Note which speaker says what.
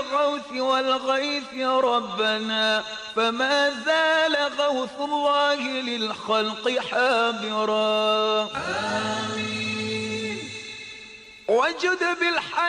Speaker 1: الغوث والغيث ربنا، فما زال غوث الله للخلق حابرا. آمين. وجد بالحي